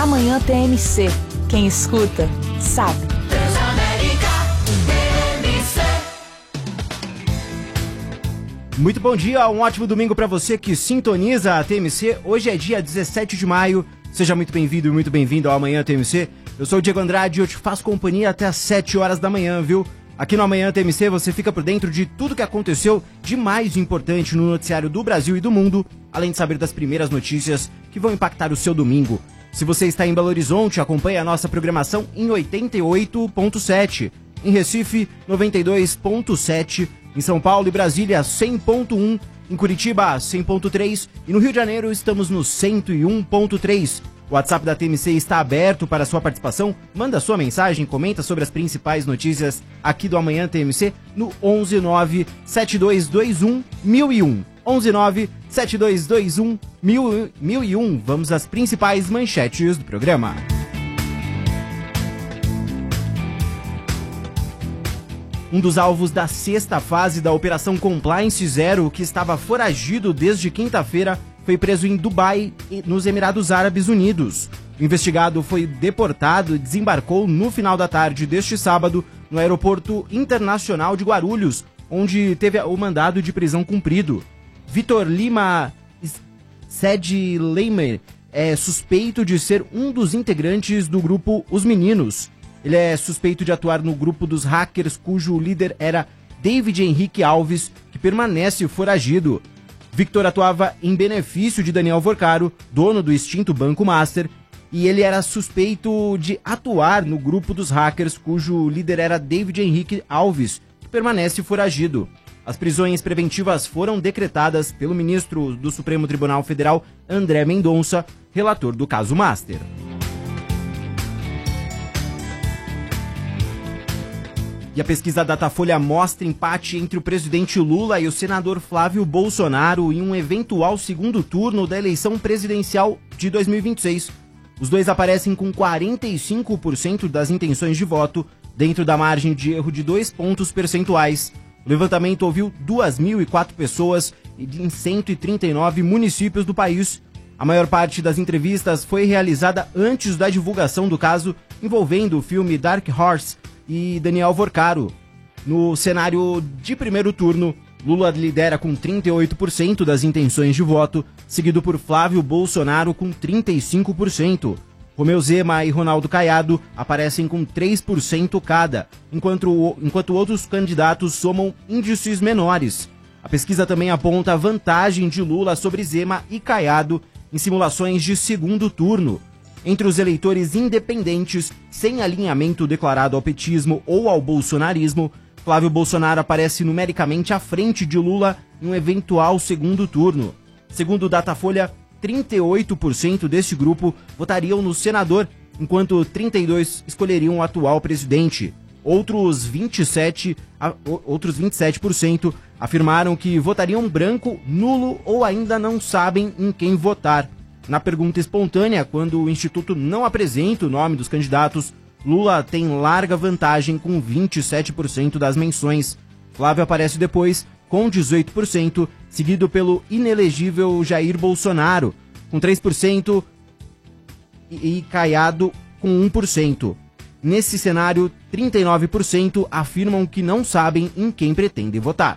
Amanhã TMC. Quem escuta, sabe. Muito bom dia, um ótimo domingo para você que sintoniza a TMC. Hoje é dia 17 de maio. Seja muito bem-vindo e muito bem-vindo ao Amanhã TMC. Eu sou o Diego Andrade e eu te faço companhia até às 7 horas da manhã, viu? Aqui no Amanhã TMC você fica por dentro de tudo que aconteceu de mais importante no noticiário do Brasil e do mundo, além de saber das primeiras notícias que vão impactar o seu domingo. Se você está em Belo Horizonte, acompanhe a nossa programação em 88.7, em Recife, 92.7, em São Paulo e Brasília, 100.1, em Curitiba, 100.3 e no Rio de Janeiro estamos no 101.3. O WhatsApp da TMC está aberto para sua participação. Manda sua mensagem, comenta sobre as principais notícias aqui do Amanhã TMC no 119-7221-1001. 119-7221-1001. Vamos às principais manchetes do programa. Um dos alvos da sexta fase da Operação Compliance Zero, que estava foragido desde quinta-feira, foi preso em Dubai, nos Emirados Árabes Unidos. O investigado foi deportado e desembarcou no final da tarde deste sábado no Aeroporto Internacional de Guarulhos, onde teve o mandado de prisão cumprido. Vitor Lima Sedleimer é suspeito de ser um dos integrantes do grupo Os Meninos. Ele é suspeito de atuar no grupo dos hackers cujo líder era David Henrique Alves, que permanece foragido. Victor atuava em benefício de Daniel Vorcaro, dono do extinto Banco Master, e ele era suspeito de atuar no grupo dos hackers cujo líder era David Henrique Alves, que permanece foragido. As prisões preventivas foram decretadas pelo ministro do Supremo Tribunal Federal, André Mendonça, relator do caso Master. E a pesquisa Datafolha mostra empate entre o presidente Lula e o senador Flávio Bolsonaro em um eventual segundo turno da eleição presidencial de 2026. Os dois aparecem com 45% das intenções de voto, dentro da margem de erro de 2 pontos percentuais. O levantamento ouviu 2.004 pessoas em 139 municípios do país. A maior parte das entrevistas foi realizada antes da divulgação do caso envolvendo o filme Dark Horse e Daniel Vorcaro. No cenário de primeiro turno, Lula lidera com 38% das intenções de voto, seguido por Flávio Bolsonaro com 35%. Romeu Zema e Ronaldo Caiado aparecem com 3% cada, enquanto outros candidatos somam índices menores. A pesquisa também aponta a vantagem de Lula sobre Zema e Caiado em simulações de segundo turno. Entre os eleitores independentes, sem alinhamento declarado ao petismo ou ao bolsonarismo, Flávio Bolsonaro aparece numericamente à frente de Lula em um eventual segundo turno. Segundo o Datafolha, 38% deste grupo votariam no senador, enquanto 32% escolheriam o atual presidente. Outros 27% afirmaram que votariam branco, nulo ou ainda não sabem em quem votar. Na pergunta espontânea, quando o Instituto não apresenta o nome dos candidatos, Lula tem larga vantagem com 27% das menções. Flávio aparece depois com 18%, seguido pelo inelegível Jair Bolsonaro, com 3% e Caiado com 1%. Nesse cenário, 39% afirmam que não sabem em quem pretendem votar.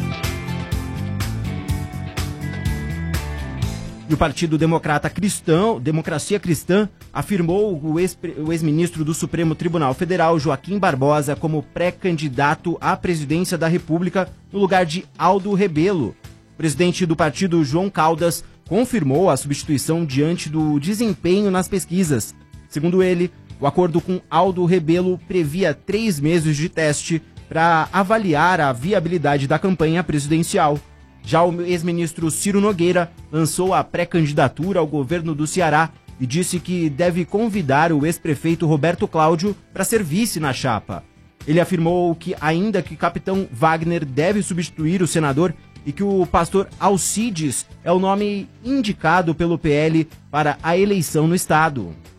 E o Partido Democrata Cristão, Democracia Cristã, afirmou o ex-ministro do Supremo Tribunal Federal, Joaquim Barbosa, como pré-candidato à presidência da República no lugar de Aldo Rebelo. O presidente do partido, João Caldas, confirmou a substituição diante do desempenho nas pesquisas. Segundo ele, o acordo com Aldo Rebelo previa 3 meses de teste para avaliar a viabilidade da campanha presidencial. Já o ex-ministro Ciro Nogueira lançou a pré-candidatura ao governo do Ceará e disse que deve convidar o ex-prefeito Roberto Cláudio para ser vice na chapa. Ele afirmou que, ainda que o capitão Wagner deve substituir o senador e que o pastor Alcides é o nome indicado pelo PL para a eleição no estado.